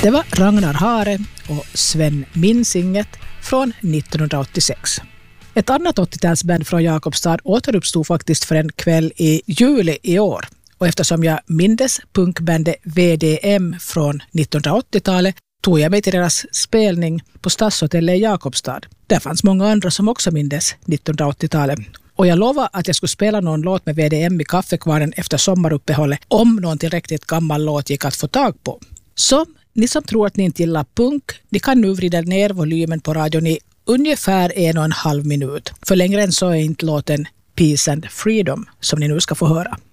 Det var Ragnar Hare och Sven minns inget från 1986. Ett annat 80-talsband från Jakobstad återuppstod faktiskt för en kväll i juli i år. Och eftersom jag mindes punkbandet VDM från 1980-talet tog jag mig till deras spelning på Stadshotellet i Jakobstad. Där fanns många andra som också mindes 1980-talet. Och jag lovade att jag skulle spela någon låt med VDM i kaffekvarnen efter sommaruppehållet om någon tillräckligt gammal låt gick att få tag på. Så ni som tror att ni inte gillar punk, ni kan nu vrida ner volymen på radion i ungefär 1,5 minut. För längre än så är inte låten Peace and Freedom som ni nu ska få höra.